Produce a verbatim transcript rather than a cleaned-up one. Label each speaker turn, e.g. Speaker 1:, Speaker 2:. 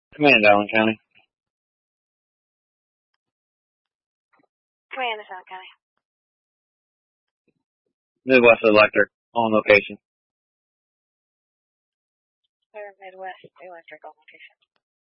Speaker 1: Command Allen County.
Speaker 2: Command Allen County.
Speaker 1: Midwest Electric on location.
Speaker 2: Midwest Electric on location.